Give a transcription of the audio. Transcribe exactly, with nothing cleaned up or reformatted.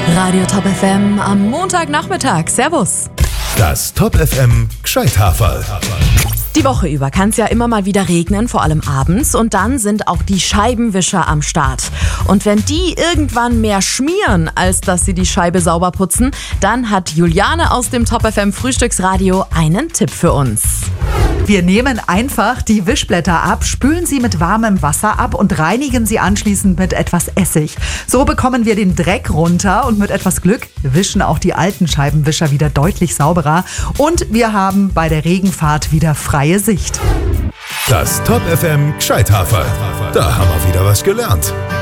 Radio Top F M am Montagnachmittag. Servus. Das Top F M Gescheithaferl. Die Woche über kann es ja immer mal wieder regnen, vor allem abends. Und dann sind auch die Scheibenwischer am Start. Und wenn die irgendwann mehr schmieren, als dass sie die Scheibe sauber putzen, dann hat Juliane aus dem Top F M Frühstücksradio einen Tipp für uns. Wir nehmen einfach die Wischblätter ab, spülen sie mit warmem Wasser ab und reinigen sie anschließend mit etwas Essig. So bekommen wir den Dreck runter und mit etwas Glück wischen auch die alten Scheibenwischer wieder deutlich sauberer. Und wir haben bei der Regenfahrt wieder freie Sicht. Das Top F M Gescheithaferl. Da haben wir wieder was gelernt.